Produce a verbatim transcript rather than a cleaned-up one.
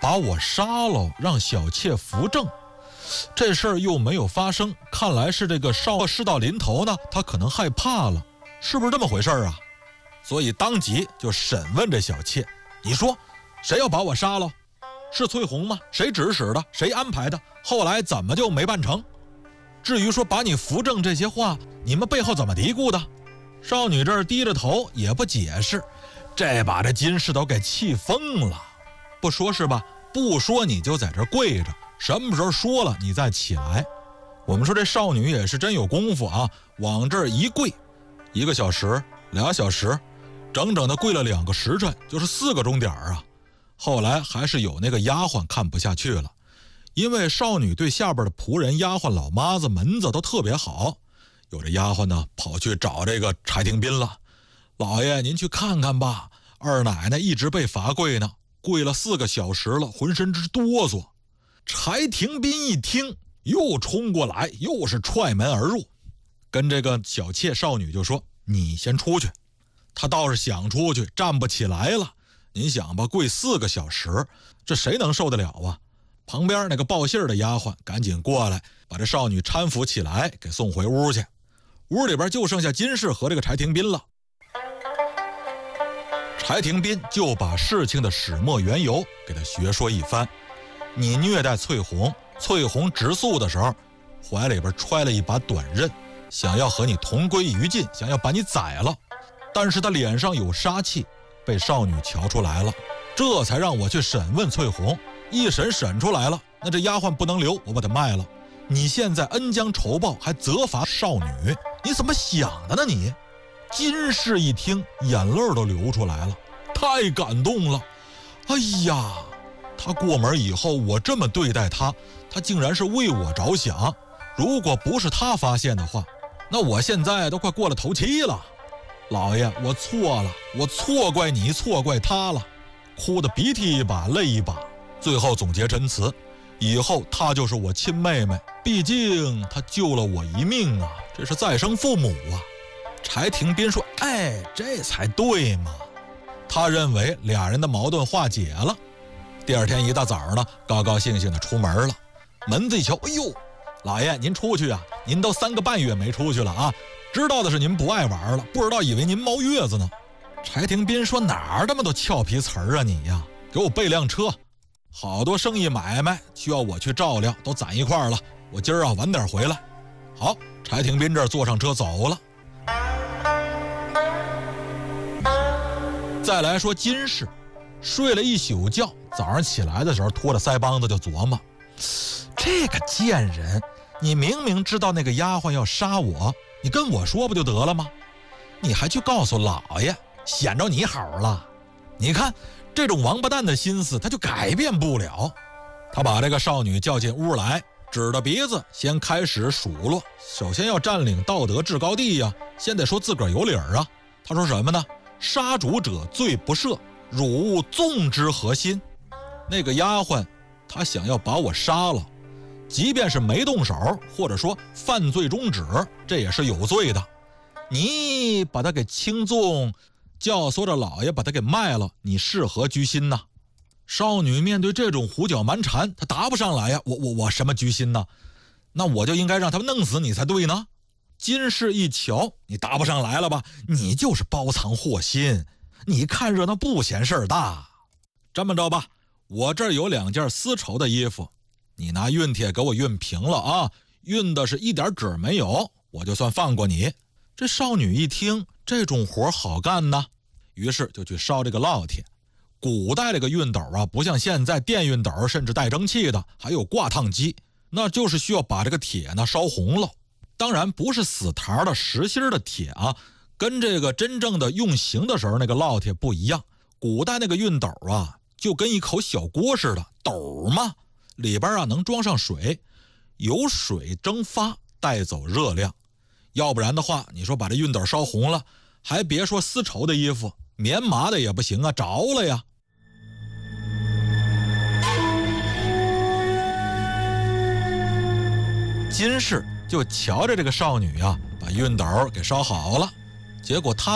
把我杀了，让小妾扶正。这事儿又没有发生，看来是这个少事到临头呢，他可能害怕了，是不是这么回事啊？所以当即就审问这小妾，你说谁要把我杀了？是翠红吗？谁指使的？谁安排的？后来怎么就没办成？至于说把你扶正这些话，你们背后怎么嘀咕的？少女这儿低着头也不解释，这把这金氏都给气疯了。不说是吧？不说你就在这跪着，什么时候说了你再起来。我们说这少女也是真有功夫啊，往这儿一跪，一个小时俩小时，整整的跪了两个时辰，就是四个钟点啊。后来还是有那个丫鬟看不下去了，因为少女对下边的仆人、丫鬟、老妈子、门子都特别好。有这丫鬟呢跑去找这个柴廷宾了，老爷您去看看吧，二奶奶一直被罚跪呢，跪了四个小时了，浑身直哆嗦。柴廷宾一听又冲过来，又是踹门而入，跟这个小妾少女就说，你先出去。他倒是想出去，站不起来了。您想吧，跪四个小时，这谁能受得了啊？旁边那个报信的丫鬟赶紧过来，把这少女搀扶起来，给送回屋去。屋里边就剩下金氏和这个柴廷宾了。柴廷宾就把事情的始末缘由给他学说一番。你虐待翠红，翠红直诉的时候，怀里边揣了一把短刃，想要和你同归于尽，想要把你宰了。但是他脸上有杀气，被少女瞧出来了，这才让我去审问翠红。一审审出来了，那这丫鬟不能留，我把她卖了。你现在恩将仇报，还责罚少女，你怎么想的呢你？金氏一听，眼泪都流出来了，太感动了。哎呀，他过门以后我这么对待他，他竟然是为我着想。如果不是他发现的话，那我现在都快过了头七了。老爷，我错了，我错怪你，错怪他了。哭得鼻涕一把泪一把，最后总结陈词，以后她就是我亲妹妹，毕竟她救了我一命啊，这是再生父母啊。柴廷宾说，哎，这才对嘛。他认为俩人的矛盾化解了。第二天一大早呢，高高兴兴的出门了。门子一瞧，哎呦，老爷您出去啊，您都三个半月没出去了啊，知道的是您不爱玩了，不知道以为您冒月子呢。柴廷宾说，哪儿这么多俏皮词儿啊你呀，给我备辆车，好多生意买卖需要我去照料，都攒一块儿了，我今儿啊晚点回来。好，柴廷宾这儿坐上车走了。再来说金氏，睡了一宿觉，早上起来的时候拖着腮帮子就琢磨，这个贱人，你明明知道那个丫鬟要杀我，你跟我说不就得了吗？你还去告诉老爷，显着你好了。你看这种王八蛋的心思他就改变不了。他把这个少女叫进屋来，指着鼻子先开始数落。首先要占领道德制高地呀，先得说自个儿有理儿啊。他说什么呢？杀主者罪不赦，汝纵之何心？那个丫鬟她想要把我杀了，即便是没动手，或者说犯罪中止，这也是有罪的。你把他给轻纵，教唆着老爷把他给卖了，你是何居心呢？少女面对这种胡搅蛮缠，她答不上来呀。我我我什么居心呢？那我就应该让他们弄死你才对呢。金氏一瞧，你答不上来了吧？你就是包藏祸心，你看热闹不嫌事儿大。这么着吧，我这儿有两件丝绸的衣服，你拿熨帖给我熨平了啊，熨的是一点褶没有，我就算放过你。这少女一听，这种活好干呢，于是就去烧这个烙铁。古代这个熨斗啊，不像现在电熨斗甚至带蒸汽的，还有挂烫机，那就是需要把这个铁呢烧红了。当然不是死膛的实心的铁啊，跟这个真正的用刑的时候那个烙铁不一样。古代那个熨斗啊，就跟一口小锅似的，斗嘛，里边啊能装上水，有水蒸发带走热量。要不然的话，你说把这熨斗烧红了，还别说丝绸的衣服，棉麻的也不行啊，着了呀。金氏就瞧着这个少女啊，把熨斗给烧好了，结果她